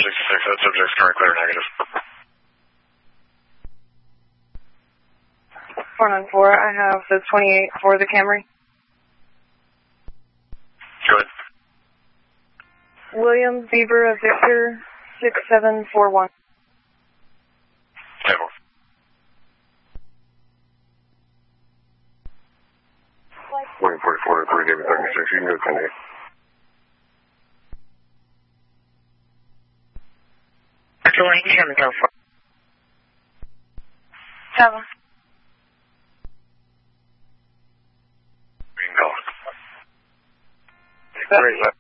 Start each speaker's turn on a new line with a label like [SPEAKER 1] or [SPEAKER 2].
[SPEAKER 1] 466, that subject's current clear negative.
[SPEAKER 2] 494, I have the 28 for the Camry.
[SPEAKER 1] Good.
[SPEAKER 2] William Beaver of Victor, 6741.
[SPEAKER 1] Table. Waiting 44 to 3, David 36, you can go 10-8.
[SPEAKER 3] Dwayne, you're going to go for
[SPEAKER 2] 7.
[SPEAKER 1] Green call. Great.